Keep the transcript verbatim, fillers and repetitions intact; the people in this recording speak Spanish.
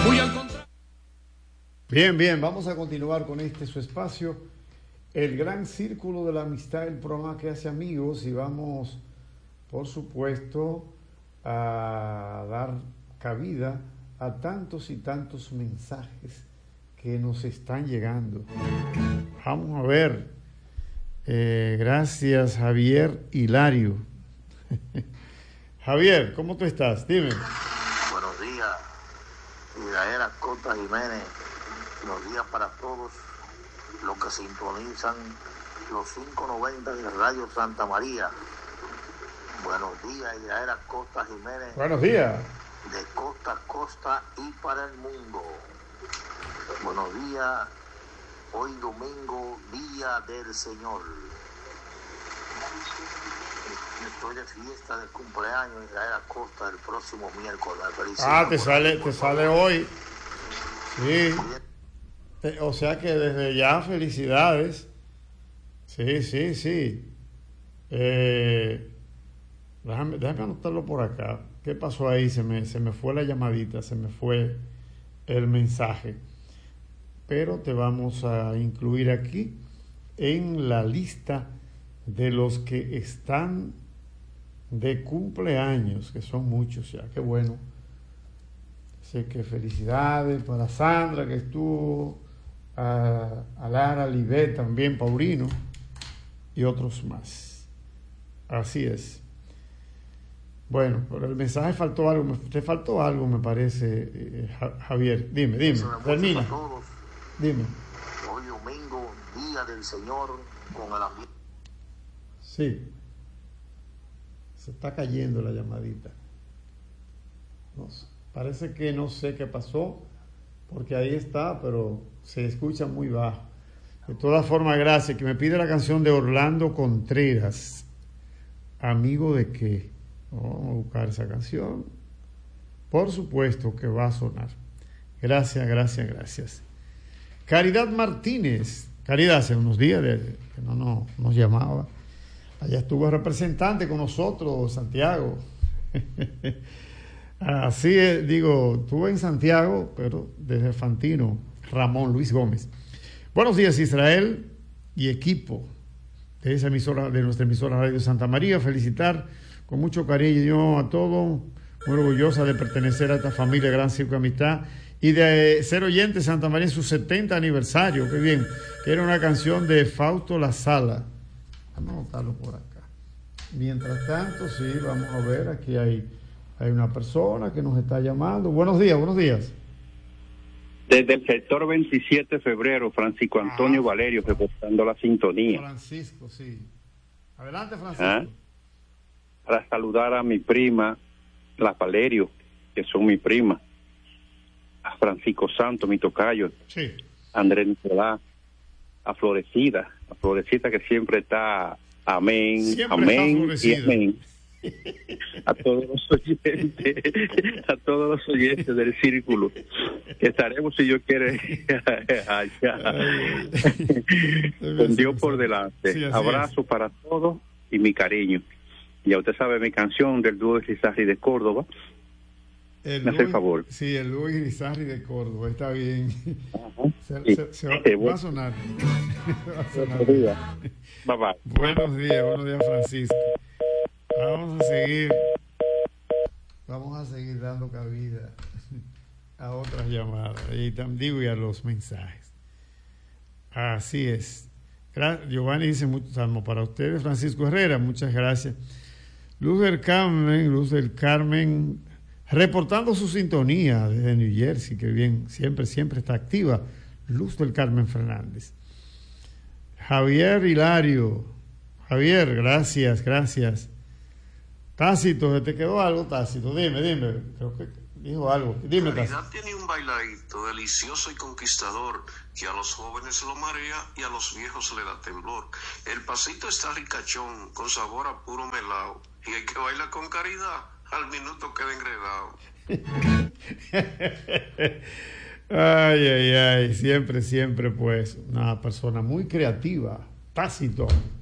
Muy al contrario. Bien, bien, vamos a continuar con este su espacio, el gran círculo de la amistad, el programa que hace amigos, y vamos, por supuesto, a dar cabida a tantos y tantos mensajes que nos están llegando. Vamos a ver. Eh, gracias, Javier Hilario. Javier, ¿cómo tú estás? Dime. Buenos días, Miraera Costa Jiménez. Buenos días para todos los que sintonizan los quinientos noventa de Radio Santa María. Buenos días, Miraera Costa Jiménez. Buenos días. De costa a costa y para el mundo. Buenos días, hoy domingo, Día del Señor. Estoy de fiesta de cumpleaños en la Costa el próximo miércoles. Ah, te sale, te sale hoy. Sí. Te, o sea que desde ya felicidades. Sí, sí, sí. Eh, déjame, déjame anotarlo por acá. ¿Qué pasó ahí? Se me, se me fue la llamadita, se me fue el mensaje. Pero te vamos a incluir aquí en la lista de los que están de cumpleaños, que son muchos ya, qué bueno. Así que felicidades para Sandra, que estuvo, a, a Lara, Libet también, Paulino y otros más. Así es. Bueno, pero el mensaje faltó algo, te faltó algo, me parece, eh, Javier. Dime, dime, termina. Dime. Hoy domingo, Día del Señor, con el ambiente. Sí. Se está cayendo la llamadita. No sé, parece que no sé qué pasó, porque ahí está, pero se escucha muy bajo. De todas formas, gracias. Que me pide la canción de Orlando Contreras. ¿Amigo de qué? Vamos a buscar esa canción. Por supuesto que va a sonar. Gracias, gracias, gracias. Caridad Martínez. Caridad, hace unos días de, que no, no nos llamaba. Allá estuvo el representante con nosotros, Santiago. Así es, digo, estuve en Santiago, pero desde Fantino, Ramón Luis Gómez. Buenos días, Israel y equipo de esa emisora, de nuestra emisora Radio Santa María. Felicitar con mucho cariño a todos. Muy orgullosa de pertenecer a esta familia Gran Circo de Amistad y de ser oyente Santa María en su setenta aniversario. Qué bien. Que era una canción de Fausto La Sala. Vamos a anotarlo por acá. Mientras tanto, sí, vamos a ver, aquí hay, hay una persona que nos está llamando. Buenos días, buenos días. Desde el sector veintisiete de febrero, Francisco Antonio ah, Valerio, reportando la sintonía. Francisco, sí. Adelante, Francisco. ¿Ah? Para saludar a mi prima, la Valerio, que son mi prima, a Francisco Santos, mi tocayo, sí. Andrés Nicolás, a Florecida, a Florecida que siempre está, amén, siempre amén está y amén. A todos los oyentes, a todos los oyentes del círculo, que estaremos, si Dios quiere, allá, con Dios por delante. Sí, abrazo es. Para todos y mi cariño. Ya usted sabe mi canción del dúo Irizarry de Córdoba. El me hace el favor. Sí, el dúo Irizarry de Córdoba, está bien. Uh-huh. Se, sí. se, se va, eh, va a sonar. Va a sonar. Buenos días. Bye bye. Buenos días, buenos días, Francisco. Vamos a seguir, vamos a seguir dando cabida a otras llamadas y también digo y a los mensajes. Así es. Giovanni dice mucho salmo para ustedes. Francisco Herrera, muchas gracias. Luz del Carmen, Luz del Carmen, reportando su sintonía desde New Jersey, que bien, siempre, siempre está activa. Luz del Carmen Fernández. Javier Hilario, Javier, gracias, gracias. Tácito, ¿te quedó algo, Tácito? Dime, dime, creo que dijo algo. Dime, Tácito. Tiene un bailadito delicioso y conquistador que a los jóvenes lo marea y a los viejos le da temblor. El pasito está ricachón, con sabor a puro melao, y el que baila con caridad, al minuto queda engredado. Ay, ay, ay, siempre, siempre, pues, una persona muy creativa, Tácito.